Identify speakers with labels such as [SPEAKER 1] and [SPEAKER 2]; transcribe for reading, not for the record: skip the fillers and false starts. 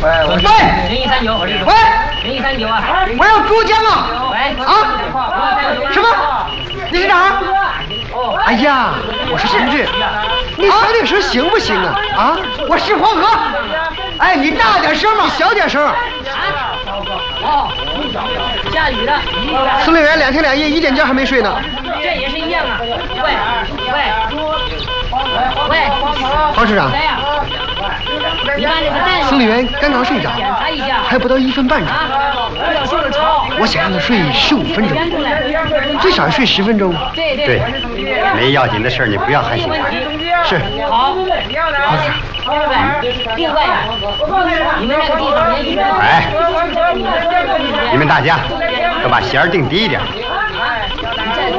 [SPEAKER 1] 喂，0139，喂，0139啊！我要珠江啊！喂，啊？什么？你是哪儿？哎呀，我是神志，你小点声行不行啊？啊，我是黄河。哎，你大点声嘛，你小点声。哦，下雨了。司令员2天2夜1点觉还没睡呢。这也是一样啊。喂，黄市长。司令员刚刚睡着，还不到1分半钟。我想让他睡15分钟，最少睡10分钟。对，没要紧的事你不要喊醒他。是。好。另外，你们那个地方哎，你们大家都把弦儿定低一点。